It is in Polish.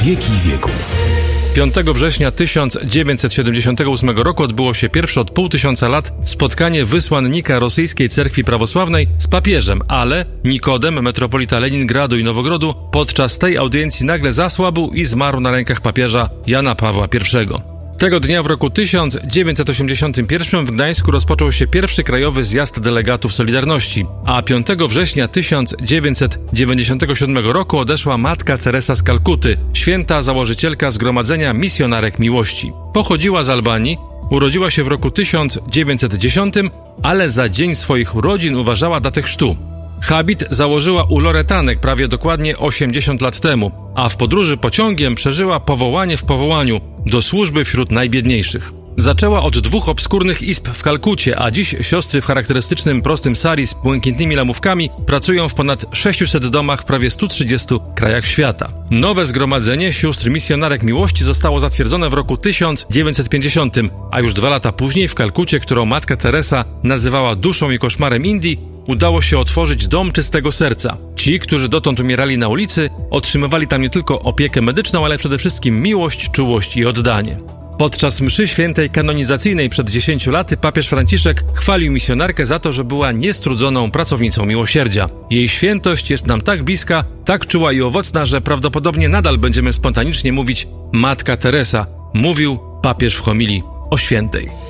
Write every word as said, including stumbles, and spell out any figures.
wieki wieków. piątego września tysiąc dziewięćset siedemdziesiątego ósmego roku odbyło się pierwsze od pół tysiąca lat spotkanie wysłannika rosyjskiej cerkwi prawosławnej z papieżem, ale Nikodem, metropolita Leningradu i Nowogrodu, podczas tej audiencji nagle zasłabł i zmarł na rękach papieża Jana Pawła pierwszego. Tego dnia w roku tysiąc dziewięćset osiemdziesiątym pierwszym w Gdańsku rozpoczął się pierwszy krajowy zjazd delegatów Solidarności, a piątego września tysiąc dziewięćset dziewięćdziesiątego siódmego roku odeszła Matka Teresa z Kalkuty, święta założycielka Zgromadzenia Misjonarek Miłości. Pochodziła z Albanii, urodziła się w roku tysiąc dziewięćset dziesiątym, ale za dzień swoich urodzin uważała datę chrztu. Habit założyła u Loretanek prawie dokładnie osiemdziesiąt lat temu, a w podróży pociągiem przeżyła powołanie w powołaniu do służby wśród najbiedniejszych. Zaczęła od dwóch obskurnych izb w Kalkucie, a dziś siostry w charakterystycznym prostym sari z błękitnymi lamówkami pracują w ponad sześciuset domach w prawie stu trzydziestu krajach świata. Nowe zgromadzenie sióstr misjonarek miłości zostało zatwierdzone w roku tysiąc dziewięćset pięćdziesiątym, a już dwa lata później w Kalkucie, którą Matka Teresa nazywała duszą i koszmarem Indii, udało się otworzyć Dom Czystego Serca. Ci, którzy dotąd umierali na ulicy, otrzymywali tam nie tylko opiekę medyczną, ale przede wszystkim miłość, czułość i oddanie. Podczas mszy świętej kanonizacyjnej przed dziesięciu laty papież Franciszek chwalił misjonarkę za to, że była niestrudzoną pracownicą miłosierdzia. Jej świętość jest nam tak bliska, tak czuła i owocna, że prawdopodobnie nadal będziemy spontanicznie mówić Matka Teresa, mówił papież w homilii o świętej.